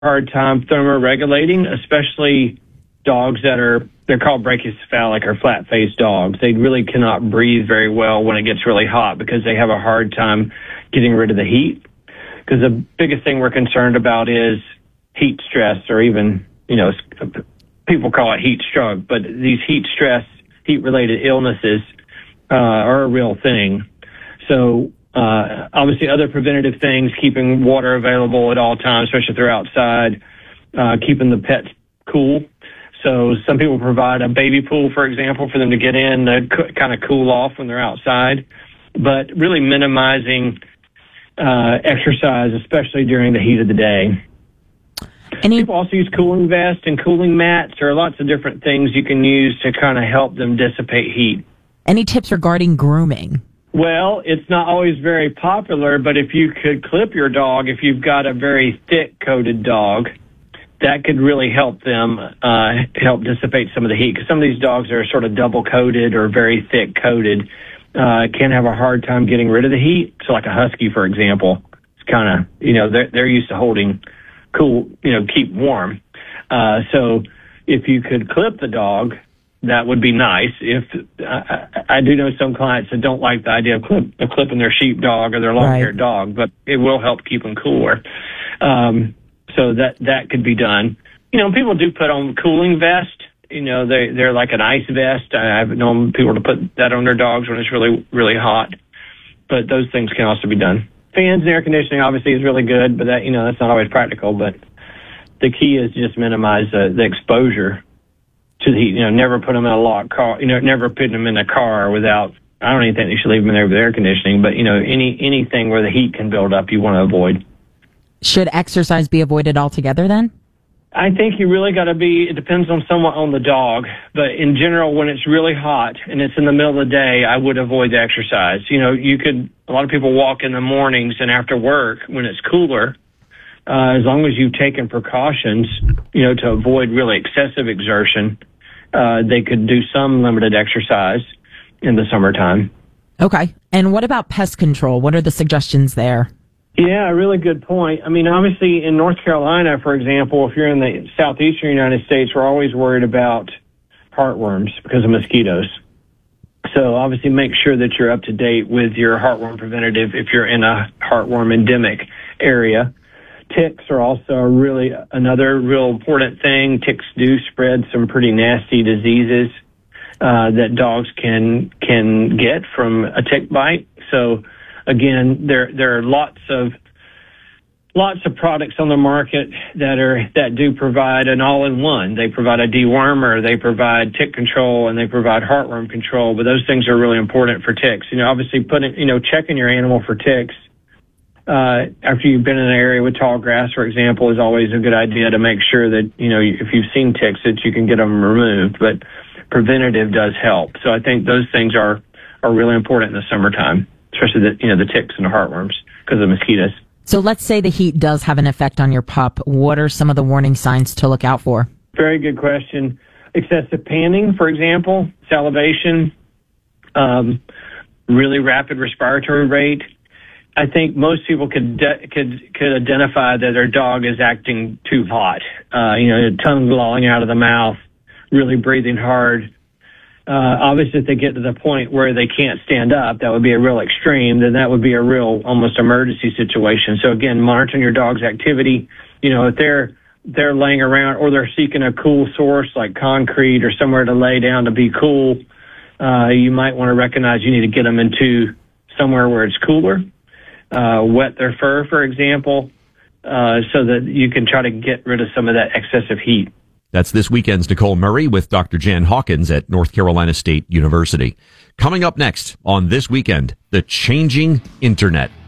hard time thermoregulating, especially dogs they're called brachycephalic or flat-faced dogs. They really cannot breathe very well when it gets really hot because they have a hard time getting rid of the heat. Because the biggest thing we're concerned about is heat stress, or even, people call it heat stroke, but these heat stress, heat-related illnesses are a real thing. So obviously other preventative things, keeping water available at all times, especially if they're outside, keeping the pets cool. So some people provide a baby pool, for example, for them to get in, kind of cool off when they're outside, but really minimizing exercise, especially during the heat of the day. People also use cooling vests and cooling mats. There are lots of different things you can use to kind of help them dissipate heat. Any tips regarding grooming? Well, it's not always very popular, but if you could clip your dog, if you've got a very thick-coated dog, that could really help them help dissipate some of the heat. Because some of these dogs that are sort of double-coated or very thick-coated can have a hard time getting rid of the heat. So like a husky, for example, it's kind of, they're used to holding cool, keep warm. So if you could clip the dog, that would be nice. If I do know some clients that don't like the idea of clipping their sheep dog or their long-haired dog, but it will help keep them cooler. So that could be done. People do put on cooling vest. They're like an ice vest. I've known people to put that on their dogs when it's really, really hot. But those things can also be done. Fans and air conditioning obviously is really good, but that's not always practical. But the key is just minimize the exposure to the heat. Never put them in a locked car. Never put them in a car without. I don't even think you should leave them in there with air conditioning. But anything where the heat can build up, you want to avoid. Should exercise be avoided altogether then? I think you really got to it depends somewhat on the dog, but in general, when it's really hot and it's in the middle of the day, I would avoid the exercise. A lot of people walk in the mornings and after work when it's cooler, as long as you've taken precautions, to avoid really excessive exertion, they could do some limited exercise in the summertime. Okay. And what about pest control? What are the suggestions there? Yeah, a really good point. I mean, obviously in North Carolina, for example, if you're in the southeastern United States, we're always worried about heartworms because of mosquitoes. So obviously make sure that you're up to date with your heartworm preventative if you're in a heartworm endemic area. Ticks are also another real important thing. Ticks do spread some pretty nasty diseases that dogs can get from a tick bite. So again, there are lots of products on the market that do provide an all-in-one. They provide a dewormer, they provide tick control, and they provide heartworm control. But those things are really important for ticks. Obviously checking your animal for ticks after you've been in an area with tall grass, for example, is always a good idea to make sure that if you've seen ticks that you can get them removed. But preventative does help. So I think those things are really important in the summertime, especially the ticks and the heartworms because of mosquitoes. So let's say the heat does have an effect on your pup. What are some of the warning signs to look out for? Very good question. Excessive panting, for example, salivation, really rapid respiratory rate. I think most people could identify that their dog is acting too hot. Tongue lolling out of the mouth, really breathing hard. Obviously, if they get to the point where they can't stand up, that would be a real extreme. Then that would be a real almost emergency situation. So again, monitoring your dog's activity. If they're laying around or they're seeking a cool source like concrete or somewhere to lay down to be cool, you might want to recognize you need to get them into somewhere where it's cooler. Wet their fur, for example, so that you can try to get rid of some of that excessive heat. That's this weekend's Nicole Murray with Dr. Jan Hawkins at North Carolina State University. Coming up next on This Weekend, the changing internet.